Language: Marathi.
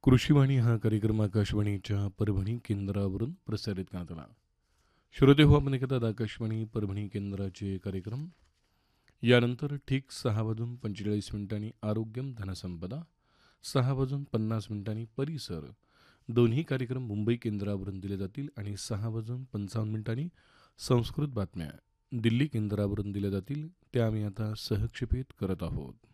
कृषीवाणी हा कार्यक्रम आकाशवाणीच्या परभणी केंद्रावरून प्रसारित करण्यात आला. श्रोते हो, आपण ऐकतात आकाशवाणी परभणी केंद्राचे कार्यक्रम. यानंतर ठीक 6:45 आरोग्यम धनसंपदा, 6:50 परिसर दोन्ही कार्यक्रम मुंबई केंद्रावरून दिले जातील आणि 6:55 संस्कृत बातम्या दिल्ली केंद्रावरून दिल्या जातील. त्या आम्ही आता सहक्षेपित करत आहोत.